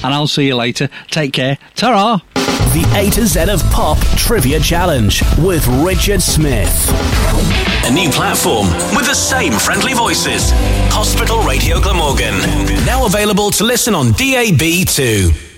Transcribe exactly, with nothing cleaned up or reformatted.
and I'll see you later. Take care. Ta-ra! The A to Z of Pop Trivia Challenge with Richard Smith. A new platform with the same friendly voices. Hospital Radio Glamorgan. Now available to listen on D A B too.